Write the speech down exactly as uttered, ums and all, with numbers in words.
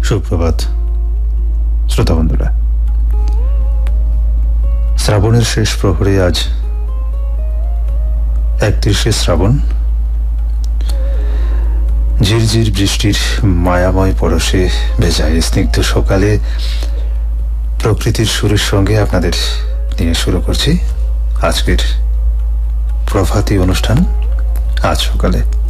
সুপ্রভাত শ্রোতা বন্ধুরা। শ্রাবণের শেষ প্রহরে আজ একত্রিশে শ্রাবণ। ঝিরঝির বৃষ্টির মায়াময় পরশে ভেজায় স্নিগ্ধ সকালে প্রকৃতির সুরের সঙ্গে আপনাদের নিয়ে শুরু করছি আজকের প্রভাতী অনুষ্ঠান আজ সকালে।